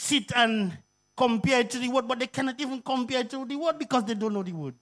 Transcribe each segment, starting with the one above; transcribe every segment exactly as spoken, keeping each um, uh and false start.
sit and compare it to the word, but they cannot even compare it to the word because they don't know the word.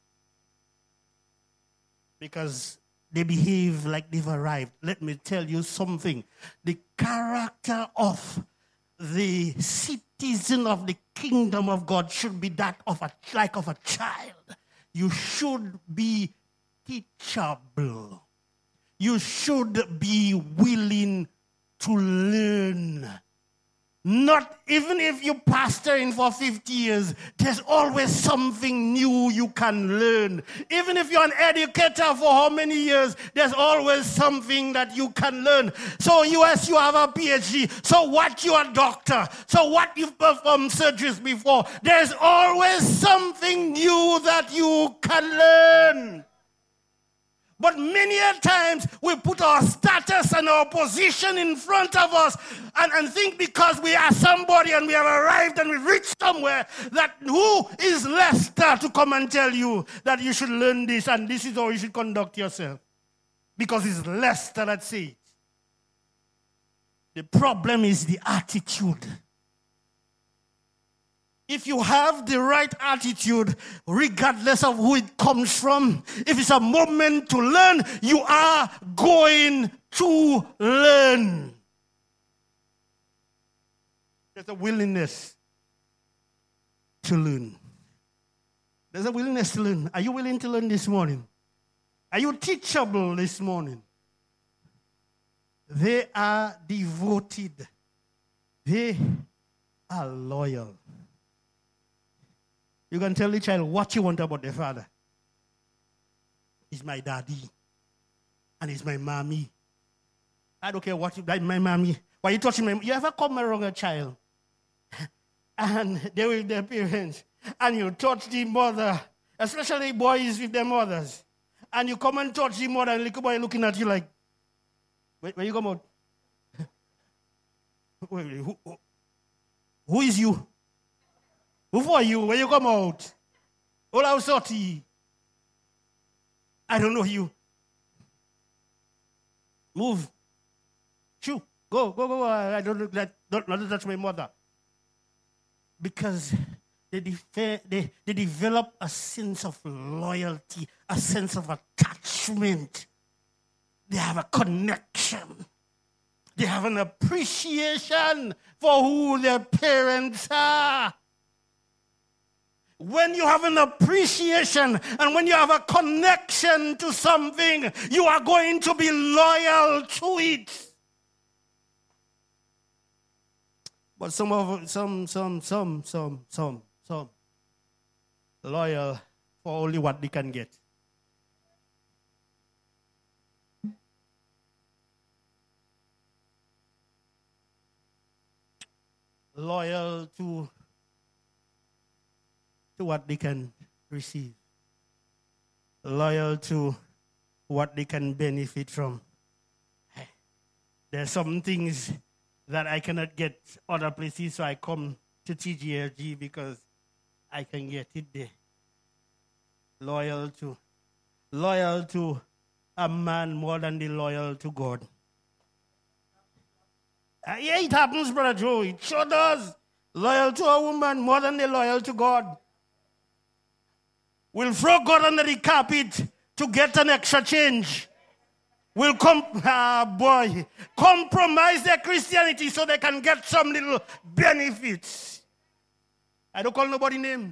Because they behave like they've arrived. Let me tell you something. The character of the citizen of the kingdom of God should be that of a like of a child. You should be teachable. You should be willing to learn. Not even if you pastoring for fifty years, there's always something new you can learn. Even if you're an educator for how many years, there's always something that you can learn. So you, as you have a P H D, so what, you're a doctor, so what, you've performed surgeries before, there's always something new that you can learn. But many a times we put our status and our position in front of us and, and think because we are somebody and we have arrived and we reached somewhere that who is Lester to come and tell you that you should learn this and this is how you should conduct yourself. Because it's Lester that says it. The problem is the attitude. If you have the right attitude, regardless of who it comes from, if it's a moment to learn, you are going to learn. There's a willingness to learn. There's a willingness to learn. Are you willing to learn this morning? Are you teachable this morning? They are devoted. They are loyal. You can tell the child what you want about their father. He's my daddy. And he's my mommy. I don't care what you like, my mommy. Why you touching my... You ever come around a child and they're with their parents and you touch the mother, especially boys with their mothers, and you come and touch the mother and the little boy looking at you like, where, where you come out? Wait, wait, who, who, who is you? Who for you? When you come out? All out sorty. I don't know you. Move. Shoo. Go, go, go. I don't look like, don't, not touch my mother. Because they, defer, they, they develop a sense of loyalty, a sense of attachment. They have a connection. They have an appreciation for who their parents are. When you have an appreciation and when you have a connection to something, you are going to be loyal to it. But some of some, some, some, some, some, some loyal for only what they can get. Loyal to to what they can receive. Loyal to what they can benefit from. There are some things that I cannot get other places, so I come to T G L G because I can get it there. Loyal to, loyal to a man more than the loyal to God. Uh, yeah, it happens, Brother Joe. It sure does. Loyal to a woman more than the loyal to God. Will throw God under the carpet to get an extra change. Will com- ah, boy, compromise their Christianity so they can get some little benefits. I don't call nobody name.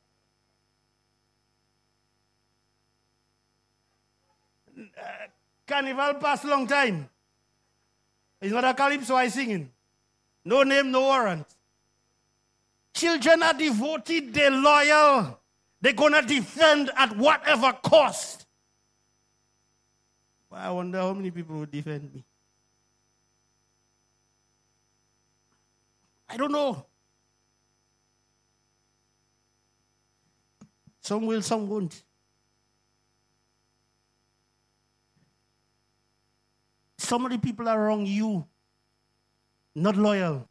Uh, Carnival past long time. It's not a calypso I singing. No name, no warrant. Children are devoted, they're loyal. They're going to defend at whatever cost. I wonder how many people would defend me. I don't know. Some will, some won't. Some of the people around you, not loyal.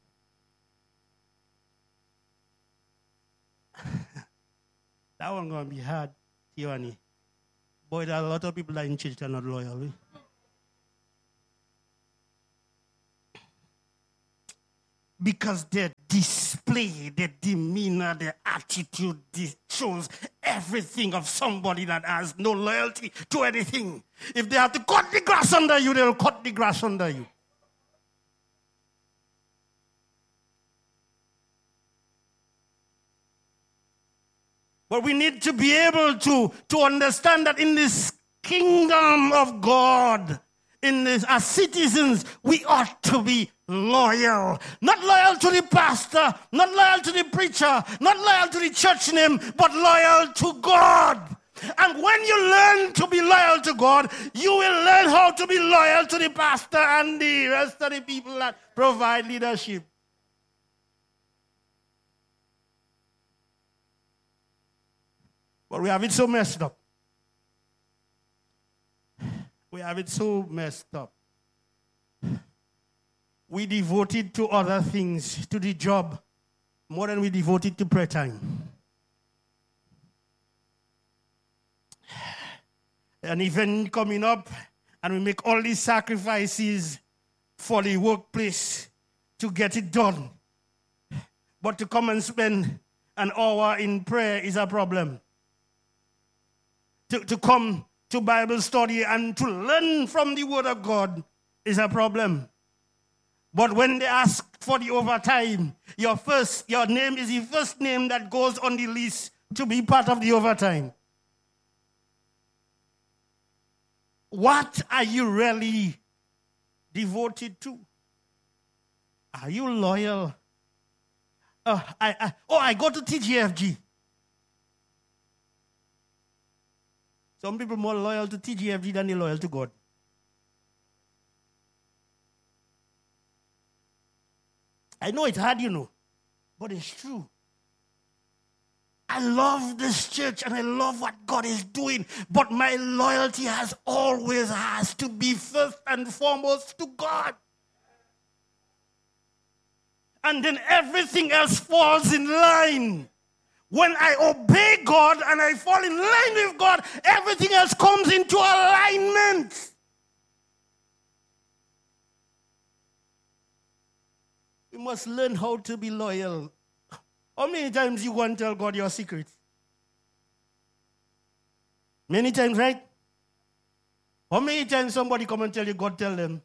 That one going to be hard, Tiwani. Boy, there are a lot of people that in church that are not loyal. Eh? because their display, their demeanor, their attitude shows everything of somebody that has no loyalty to anything. If they have to cut the grass under you, they'll cut the grass under you. But we need to be able to, to understand that in this kingdom of God, in this, as citizens, we ought to be loyal. Not loyal to the pastor, not loyal to the preacher, not loyal to the church name, but loyal to God. And when you learn to be loyal to God, you will learn how to be loyal to the pastor and the rest of the people that provide leadership. But we have it so messed up. We have it so messed up. We devoted to other things, to the job, more than we devoted to prayer time. An event coming up, and we make all these sacrifices for the workplace to get it done. But to come and spend an hour in prayer is a problem. To, to come to Bible study and to learn from the Word of God is a problem. But when they ask for the overtime, your first, your name is the first name that goes on the list to be part of the overtime. What are you really devoted to? Are you loyal? Uh, I, I, oh, I go to T G F G. Some people are more loyal to T G F G than they're loyal to God. I know it's hard, you know, but it's true. I love this church and I love what God is doing, but my loyalty has always has to be first and foremost to God. And then everything else falls in line. When I obey God and I fall in line with God, everything else comes into alignment. We must learn how to be loyal. How many times you go and tell God your secret? Many times, right? How many times somebody come and tell you, God tell them?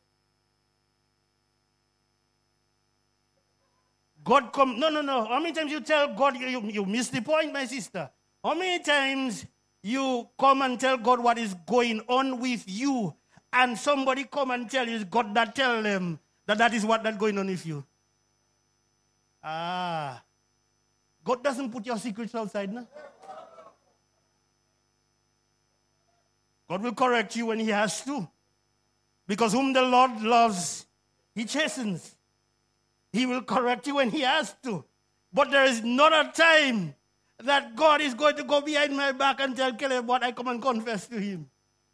God come, no, no, no. How many times you tell God, you, you, you miss the point, my sister. How many times you come and tell God what is going on with you, and somebody come and tell you, it's God that tell them that that is what that's going on with you? Ah. God doesn't put your secrets outside, no? God will correct you when he has to. Because whom the Lord loves, he chastens. He will correct you when he has to. But there is not a time that God is going to go behind my back and tell Caleb what I come and confess to him.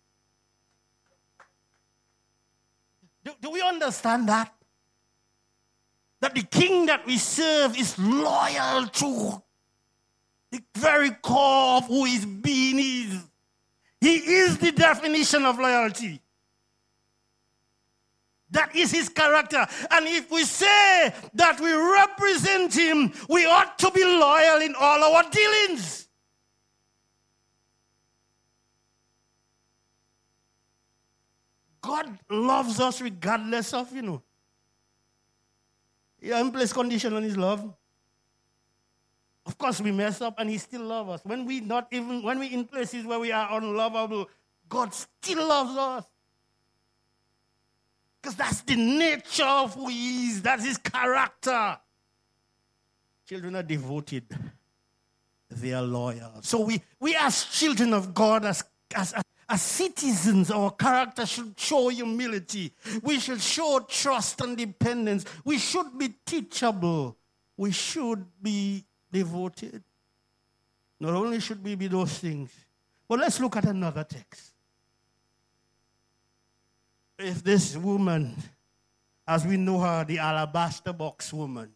Do, do we understand that? That the king that we serve is loyal to the very core of who his being is. He is the definition of loyalty. That is his character. And if we say that we represent him, we ought to be loyal in all our dealings. God loves us regardless of, you know. He hasn't placed condition on his love. Of course, we mess up and he still loves us. When we not even when we in places where we are unlovable, God still loves us. Because that's the nature of who he is. That's his character. Children are devoted. They are loyal. So we, we as children of God, as, as, as citizens, our character should show humility. We should show trust and dependence. We should be teachable. We should be devoted. Not only should we be those things, but let's look at another text. If this woman, as we know her, the alabaster box woman.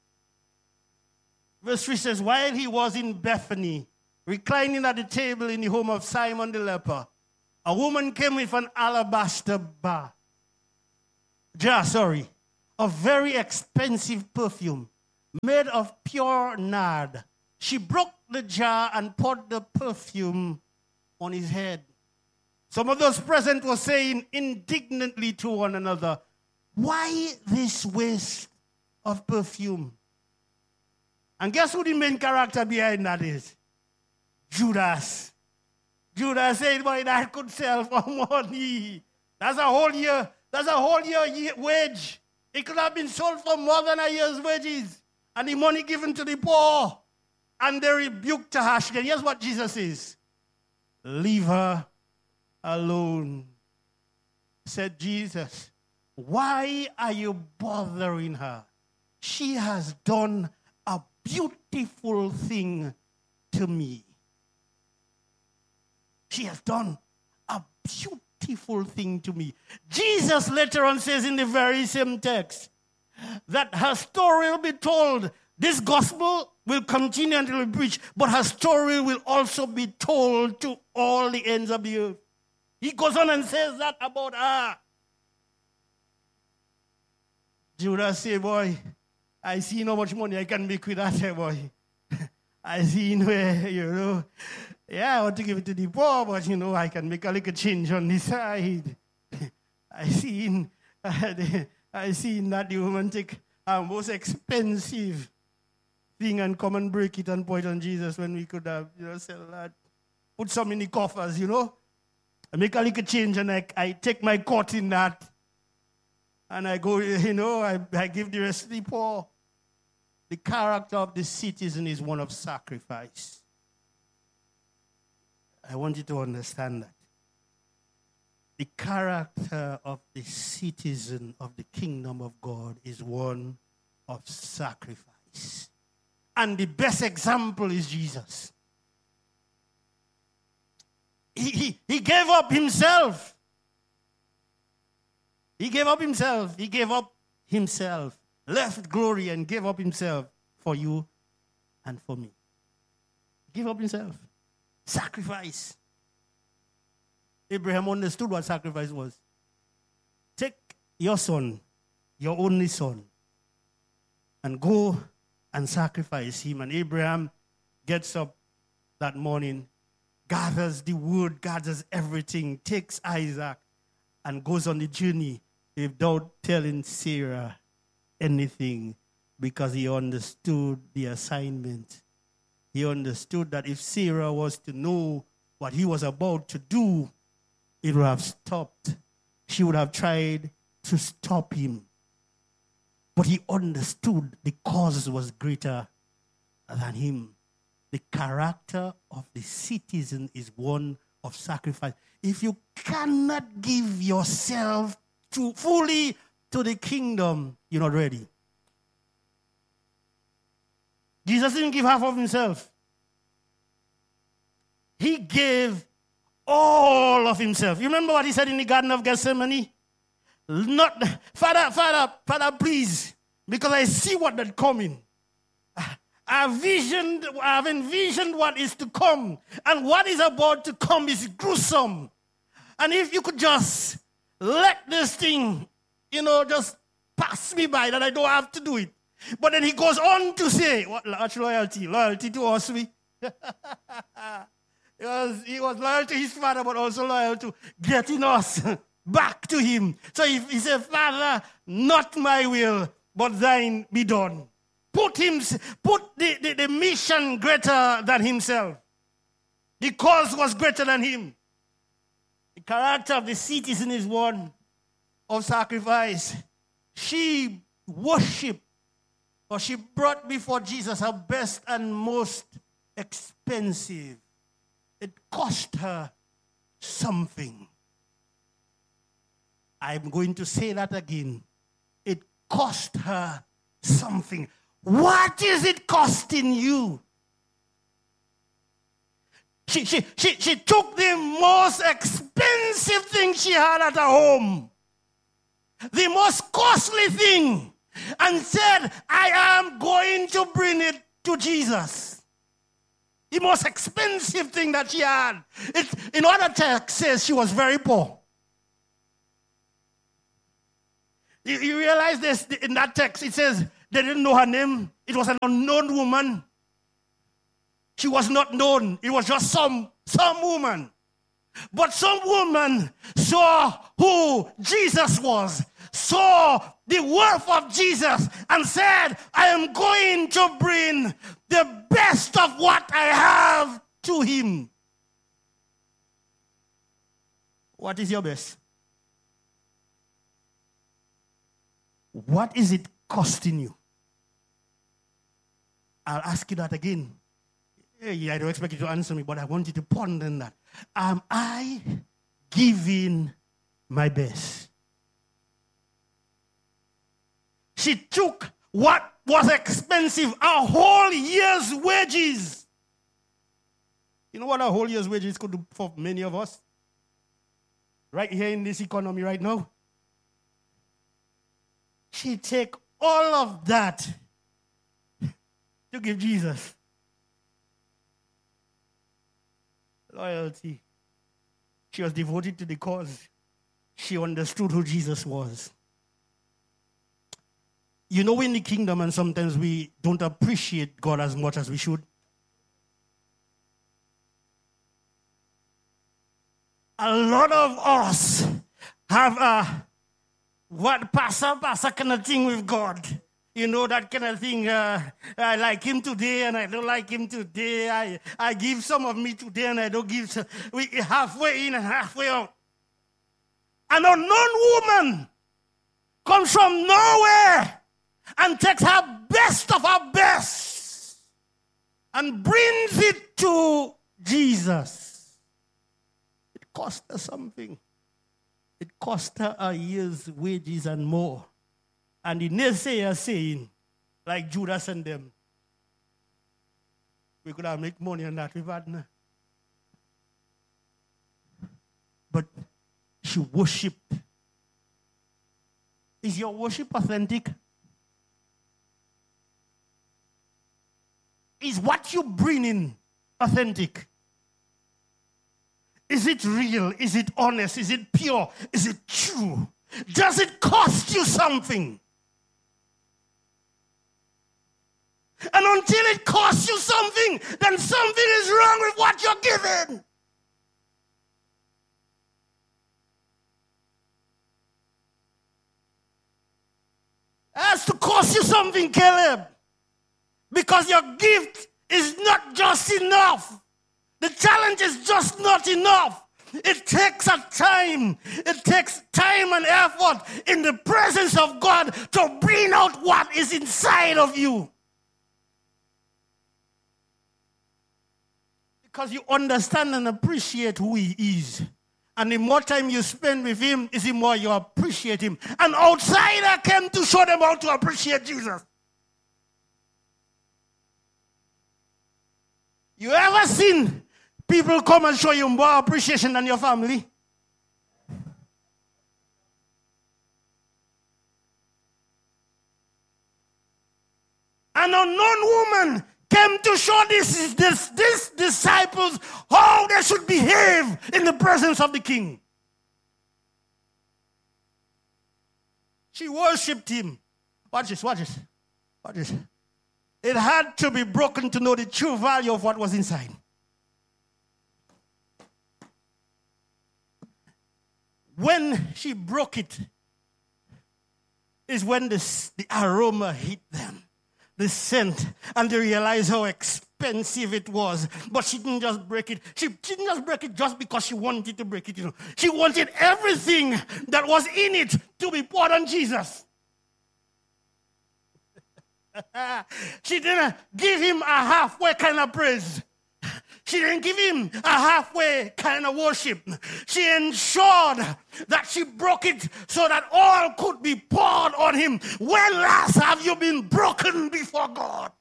Verse three says, while he was in Bethany, reclining at the table in the home of Simon the leper, a woman came with an alabaster bar, jar, sorry, a very expensive perfume made of pure nard. She broke the jar and poured the perfume on his head. Some of those present were saying indignantly to one another, why this waste of perfume? And guess who the main character behind that is? Judas. Judas said, boy, that could sell for money. That's a whole year. That's a whole year wage. It could have been sold for more than a year's wages. And the money given to the poor. And they rebuked her. And here's what Jesus says. Leave her alone. Said Jesus, why are you bothering her? She has done a beautiful thing to me. She has done a beautiful thing to me. Jesus later on says in the very same text that her story will be told. This gospel will continue until we preach, but her story will also be told to all the ends of the earth. He goes on and says that about her. Judas say, boy, I see how much money I can make with that, boy. I see where, you know, yeah, I want to give it to the poor, but, you know, I can make a little change on the side. I seen, I seen that the woman take our most expensive thing and come and break it and point on Jesus when we could have, you know, sell that. Put some in the coffers, you know. I make a little change and I, I take my cut in that. And I go, you know, I, I give the rest to the poor. The character of the citizen is one of sacrifice. I want you to understand that. The character of the citizen of the kingdom of God is one of sacrifice. And the best example is Jesus. He, he, he gave up himself. He gave up himself. He gave up himself. Left glory and gave up himself for you and for me. Give up himself. Sacrifice. Abraham understood what sacrifice was. Take your son, your only son, and go and sacrifice him. And Abraham gets up that morning, gathers the wood, gathers everything, takes Isaac, and goes on the journey without telling Sarah anything, because he understood the assignment. He understood that if Sarah was to know what he was about to do, it would have stopped. She would have tried to stop him. But he understood the cause was greater than him. The character of the citizen is one of sacrifice. If you cannot give yourself to fully to the kingdom, you're not ready. Jesus didn't give half of himself. He gave all of himself. You remember what he said in the Garden of Gethsemane? Not, Father, Father, Father, please, because I see what that's coming. I've visioned, I've envisioned what is to come, and what is about to come is gruesome. And if you could just let this thing, you know, just pass me by, that I don't have to do it. But then he goes on to say, what loyalty? Loyalty to us, we. He was, he was loyal to his father, but also loyal to getting us back to him. So he, he said, Father, not my will, but thine be done. Put him, put the, the, the mission greater than himself. The cause was greater than him. The character of the citizen is one of sacrifice. She worshiped, or she brought before Jesus her best and most expensive. It cost her something. I'm going to say that again. It cost her something. What is it costing you? She, she, she, she took the most expensive thing she had at her home, the most costly thing, and said, I am going to bring it to Jesus. The most expensive thing that she had. It, in other text says she was very poor. You, you realize this in that text. It says they didn't know her name. It was an unknown woman. She was not known. It was just some, some woman. But some woman saw who Jesus was, saw the worth of Jesus, and said, I am going to bring the best of what I have to him. What is your best? What is it costing you? I'll ask you that again. Hey, I don't expect you to answer me, but I want you to ponder on that. Am I giving my best? She took what was expensive, a whole year's wages. You know what a whole year's wages could do for many of us? Right here in this economy right now. She take all of that to give Jesus. Loyalty. She was devoted to the cause. She understood who Jesus was. You know, in the kingdom, and sometimes we don't appreciate God as much as we should. A lot of us have a what pastor, pastor kind of thing with God. You know, that kind of thing. Uh, I like him today and I don't like him today. I, I give some of me today and I don't give some. We halfway in and halfway out. An unknown woman comes from nowhere and takes her best of her best and brings it to Jesus. It cost her something. It cost her a year's wages and more. And the naysayers saying, like Judas and them, we could have made money on that. We've had no. But she worshipped. Is your worship authentic? Is what you bring in authentic? Is it real? Is it honest? Is it pure? Is it true? Does it cost you something? And until it costs you something, then something is wrong with what you're giving. It has to cost you something, Caleb. Because your gift is not just enough. The challenge is just not enough. It takes a time. It takes time and effort in the presence of God to bring out what is inside of you. Because you understand and appreciate who he is. And the more time you spend with him, is the more you appreciate him. An outsider came to show them how to appreciate Jesus. You ever seen people come and show you more appreciation than your family? An unknown woman came to show this, this, this disciples how they should behave in the presence of the king. She worshipped him. Watch this, watch this, watch this. It had to be broken to know the true value of what was inside. When she broke it, is when the, the aroma hit them, the scent, and they realized how expensive it was. But she didn't just break it. She, she didn't just break it just because she wanted to break it. You know, she wanted everything that was in it to be poured on Jesus. She didn't give him a halfway kind of praise. She didn't give him a halfway kind of worship. She ensured that she broke it so that all could be poured on him. When last have you been broken before God?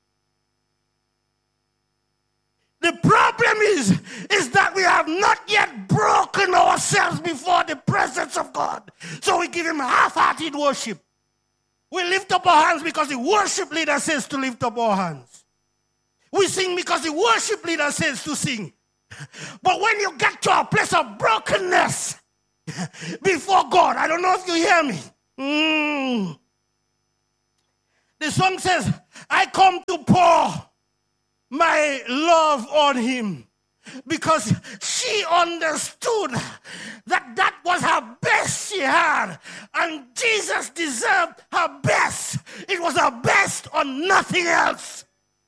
The problem is, is that we have not yet broken ourselves before the presence of God. So we give him half-hearted worship. We lift up our hands because the worship leader says to lift up our hands. We sing because the worship leader says to sing. But when you get to a place of brokenness before God, I don't know if you hear me, Mm. The song says, I come to pour my love on him. Because she understood that that was her best she had. And Jesus deserved her best. It was her best on nothing else.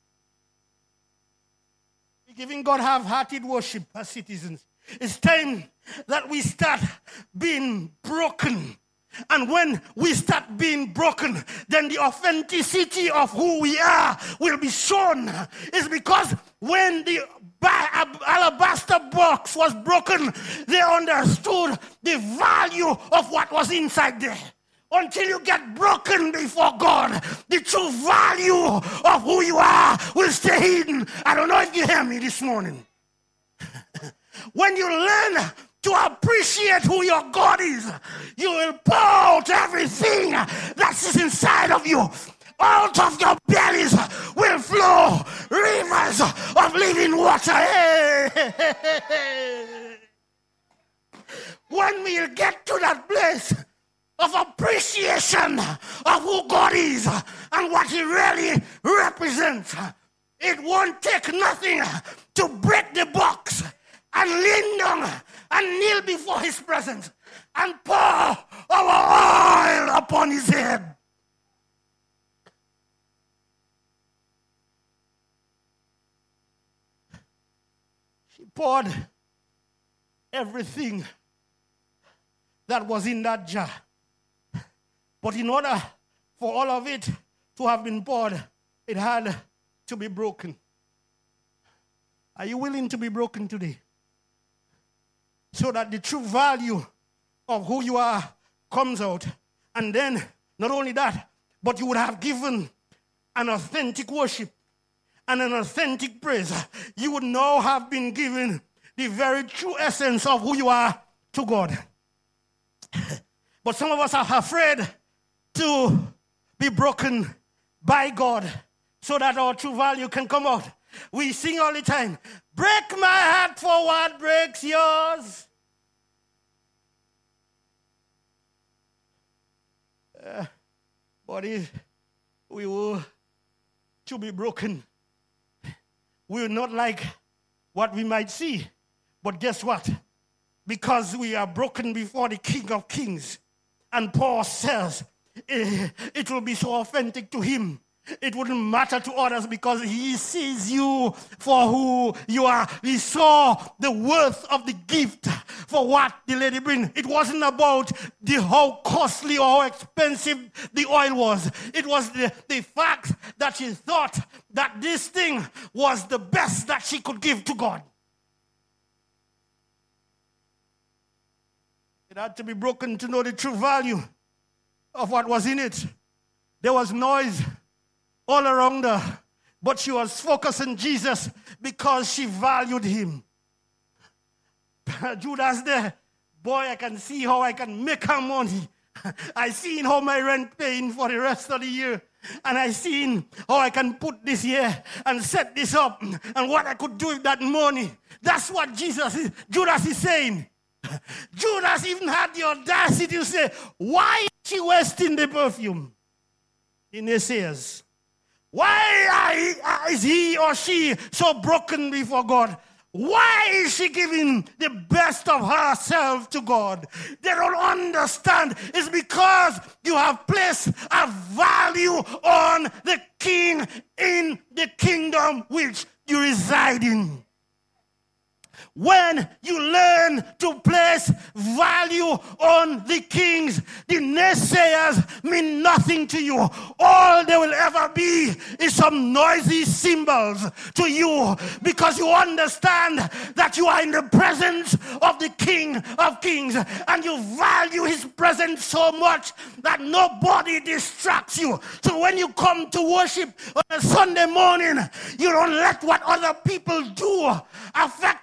We're giving God half-hearted worship as citizens. It's time that we start being broken. And when we start being broken, then the authenticity of who we are will be shown. It's because when the alabaster box was broken, they understood the value of what was inside there. Until you get broken before God, the true value of who you are will stay hidden. I don't know if you hear me this morning. When you learn to appreciate who your God is, you will pour out everything that is inside of you. Out of your bellies will flow rivers of living water. Hey, hey, hey, hey. When we get to that place of appreciation of who God is and what he really represents, it won't take nothing to break the box and lean down and kneel before his presence and pour our oil upon his head. She poured everything that was in that jar. But in order for all of it to have been poured, it had to be broken. Are you willing to be broken today? So that the true value of who you are comes out. And then, not only that, but you would have given an authentic worship and an authentic praise. You would now have been given the very true essence of who you are to God. But some of us are afraid to be broken by God so that our true value can come out. We sing all the time, break my heart for what breaks yours. Uh, but if we were to be broken, we will not like what we might see. But guess what? Because we are broken before the King of Kings, and Paul says it, it will be so authentic to him. It wouldn't matter to others because he sees you for who you are. He saw the worth of the gift for what the lady bring. It wasn't about the how costly or how expensive the oil was. It was the, the fact that she thought that this thing was the best that she could give to God. It had to be broken to know the true value of what was in it. There was noise all around her, but she was focused on Jesus because she valued him. Judas there, boy, I can see how I can make her money. I seen how my rent paying for the rest of the year. And I seen how I can put this here and set this up and what I could do with that money. That's what Jesus is, Judas is saying. Judas even had the audacity to say, why is she wasting the perfume? The naysayers. Why is he or she so broken before God? Why is she giving the best of herself to God? They don't understand. It's because you have placed a value on the king in the kingdom which you reside in. When you learn to place value on the kings, the naysayers mean nothing to you. All they will ever be is some noisy cymbals to you because you understand that you are in the presence of the King of Kings and you value his presence so much that nobody distracts you. So when you come to worship on a Sunday morning, you don't let what other people do affect how you worship.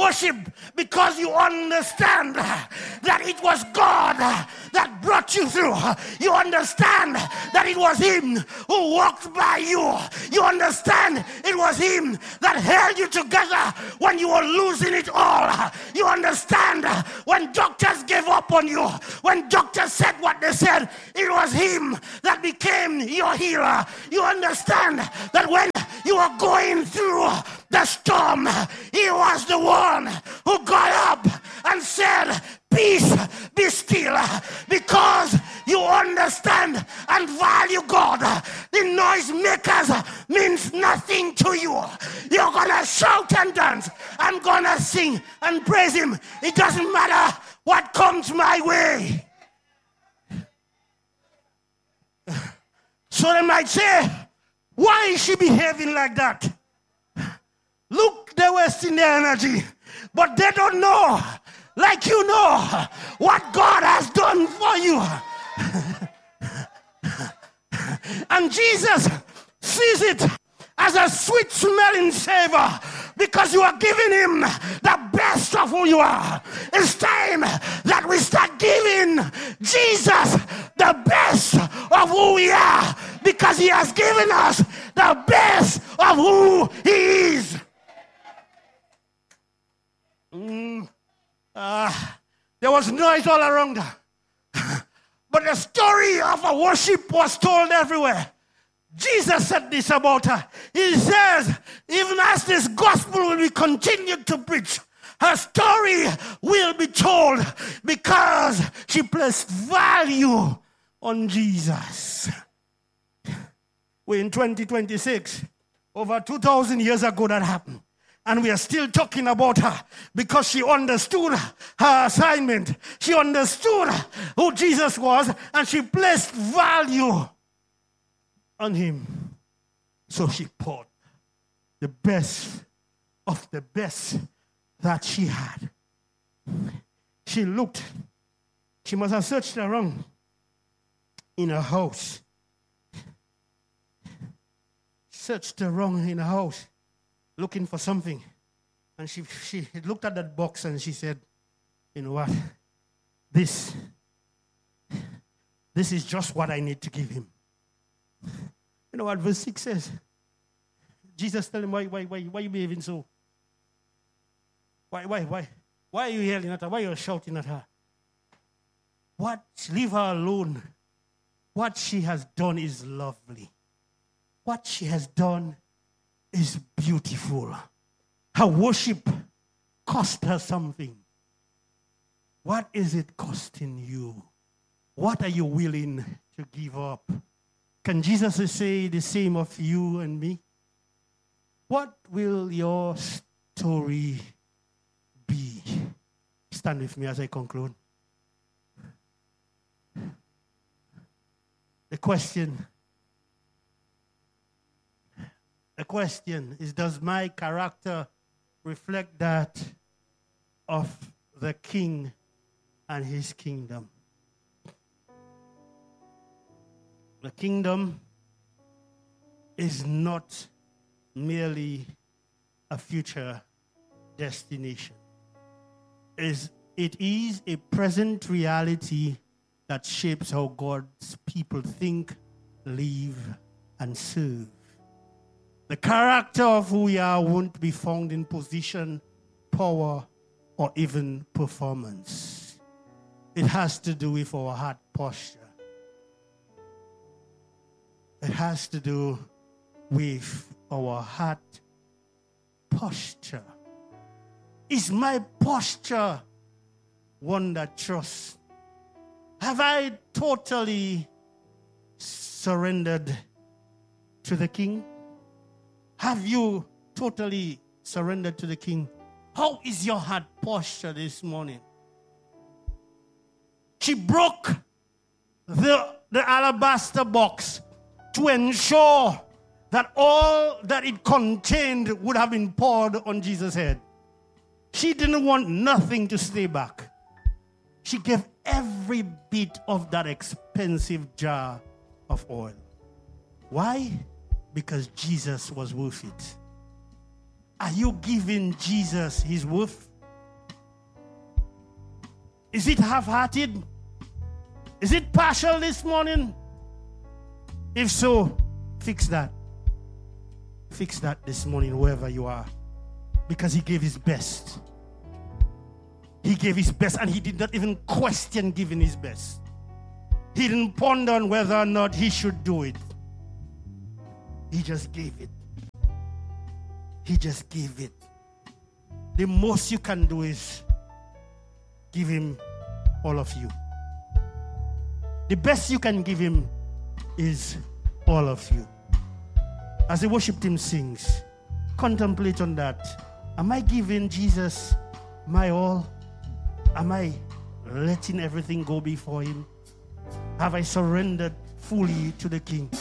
worship because you understand that it was God that brought you through. You understand that it was Him who walked by you. You understand it was Him that held you together when you were losing it all. You understand when doctors gave up on you, when doctors said what they said, it was Him that became your healer. You understand that when you were going through the storm, He was the one who got up and said, peace, be still, because you understand and value God. The noisemakers means nothing to you. You're gonna shout and dance. I'm gonna sing and praise Him. It doesn't matter what comes my way. So they might say, why is she behaving like that? Look, they're wasting their energy, but they don't know, like you know, what God has done for you. And Jesus sees it as a sweet smelling savor because you are giving Him the best of who you are. It's time that we start giving Jesus the best of who we are because He has given us the best of who He is. Mm. Uh, there was noise all around her. But the story of her worship was told everywhere. Jesus said this about her. He says, even as this gospel will be continued to preach, her story will be told because she placed value on Jesus. We're in twenty twenty-six. Over two thousand years ago that happened. And we are still talking about her because she understood her assignment. She understood who Jesus was and she placed value on Him. So she poured the best of the best that she had. She looked. She must have searched around in her house. Searched around in her house, looking for something. And she, she looked at that box and she said, you know what? This, this is just what I need to give Him. You know what verse six says? Jesus tell him, why, why, why, why are you behaving so? Why, why, why? Why are you yelling at her? Why are you shouting at her? What? Leave her alone. What she has done is lovely. What she has done is beautiful. Her worship cost her something. What is it costing you? What are you willing to give up? Can Jesus say the same of you and me? What will your story be? Stand with me as I conclude. The question, the question is, does my character reflect that of the King and His kingdom? The kingdom is not merely a future destination. It is a present reality that shapes how God's people think, live, and serve. The character of who we are won't be found in position, power, or even performance. It has to do with our heart posture. It has to do with our heart posture. Is my posture one that trusts? Have I totally surrendered to the King? Have you totally surrendered to the King? How is your heart posture this morning? She broke the, the alabaster box to ensure that all that it contained would have been poured on Jesus' head. She didn't want nothing to stay back. She gave every bit of that expensive jar of oil. Why? Because Jesus was worth it. Are you giving Jesus His worth? Is it half-hearted? Is it partial this morning? If so, fix that. Fix that this morning, wherever you are. Because he gave his best. He gave his best, and he did not even question giving his best. He didn't ponder on whether or not he should do it. He just gave it. He just gave it. The most you can do is give him all of you. The best you can give him is all of you. As the worship team sings, contemplate on that. Am I giving Jesus my all? Am I letting everything go before him? Have I surrendered fully to the King?